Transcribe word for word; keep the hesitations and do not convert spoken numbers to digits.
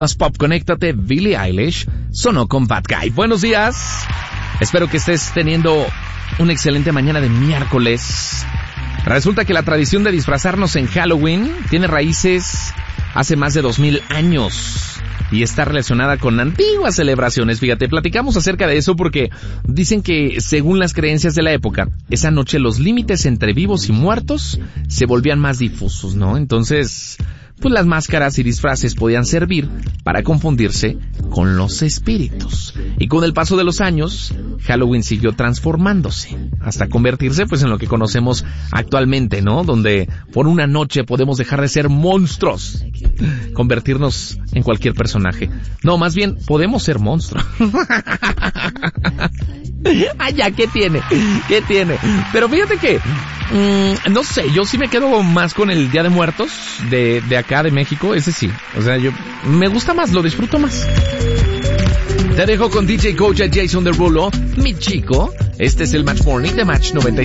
Pop, conéctate, Billie Eilish sonó con Bad Guy. Buenos días, espero que estés teniendo una excelente mañana de miércoles. Resulta que la tradición de disfrazarnos en Halloween tiene raíces hace más de dos mil años y está relacionada con antiguas celebraciones. Fíjate, platicamos acerca de eso porque dicen que según las creencias de la época, esa noche los límites entre vivos y muertos se volvían más difusos, ¿no? Entonces, pues las máscaras y disfraces podían servir para confundirse con los espíritus. Y con el paso de los años, Halloween siguió transformándose hasta convertirse pues en lo que conocemos actualmente, ¿no? Donde por una noche podemos dejar de ser monstruos, convertirnos en cualquier personaje. No, más bien podemos ser monstruos. Ay, ya, ¿qué tiene? ¿Qué tiene? Pero fíjate que, mmm, no sé, yo sí me quedo más con el Día de Muertos de, de acá, de México, ese sí. O sea, yo, me gusta más, lo disfruto más. Te dejo con D J Coach Jason Derulo, mi chico. Este es el Match Morning de Match noventa y cinco.